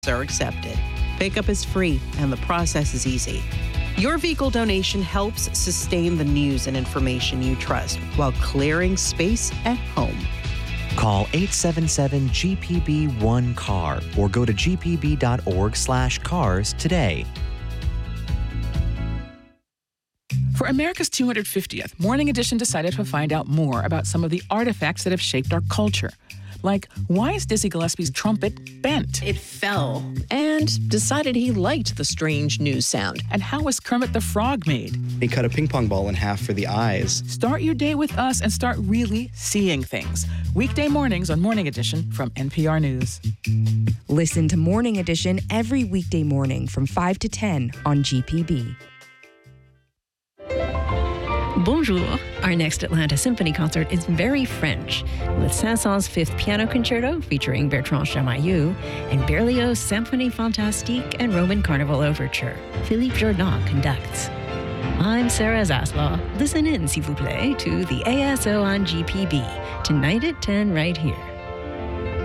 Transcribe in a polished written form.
are accepted. Pickup is free and the process is easy. Your vehicle donation helps sustain the news and information you trust while clearing space at home. Call 877-GPB-1-CAR or go to gpb.org/cars today. For America's 250th, Morning Edition decided to find out more about some of the artifacts that have shaped our culture. Like, why is Dizzy Gillespie's trumpet bent? It fell and decided he liked the strange news sound. And how was Kermit the Frog made? He cut a ping pong ball in half for the eyes. Start your day with us and start really seeing things. Weekday mornings on Morning Edition from NPR News. Listen to Morning Edition every weekday morning from 5 to 10 on GPB. Bonjour. Our next Atlanta Symphony concert is very French, with Saint-Saëns' Fifth Piano Concerto featuring Bertrand Chamayou and Berlioz' Symphonie Fantastique and Roman Carnival Overture. Philippe Jordan conducts. I'm Sarah Zaslaw. Listen in, s'il vous plaît, to the ASO on GPB, tonight at 10 right here.